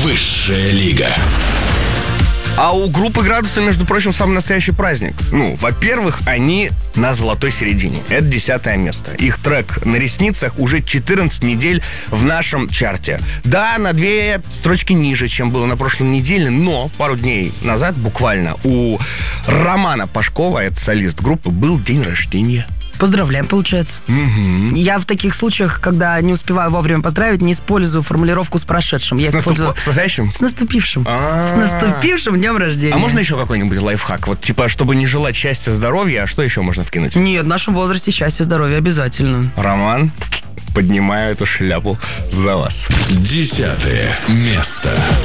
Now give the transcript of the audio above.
Высшая лига. А у группы «Градусы», между прочим, самый настоящий праздник. Во-первых, они на золотой середине. Это 10 место. Их трек «На ресницах» уже 14 недель в нашем чарте. Да, на 2 строчки ниже, чем было на прошлой неделе, но пару дней назад, буквально, у Романа Пашкова, это солист группы, был день рождения. Поздравляем, получается. Угу. Я в таких случаях, когда не успеваю вовремя поздравить, не использую формулировку «с прошедшим». Я использую... С настоящим? С наступившим. А-а-а. С наступившим днем рождения. А можно еще какой-нибудь лайфхак? Вот типа, чтобы не желать счастья, здоровья, а что еще можно вкинуть? Нет, в нашем возрасте счастье, здоровье обязательно. Роман, поднимаю эту шляпу за вас. 10 место.